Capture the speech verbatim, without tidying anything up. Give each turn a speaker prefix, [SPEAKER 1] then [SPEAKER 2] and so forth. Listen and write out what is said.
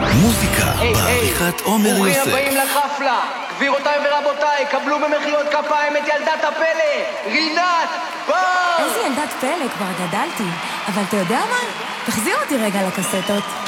[SPEAKER 1] מוזיקה בעריכת עומר יוסף.
[SPEAKER 2] ברוכים הבאים לחפלה. גבירותיי ורבותיי, קבלו במחיאות כפיים את ילדת הפלא, רינת בר!
[SPEAKER 3] איזה ילדת פלא, כבר גדלתי. אבל אתה יודע מה? תחזיר אותי רגע לקסטות.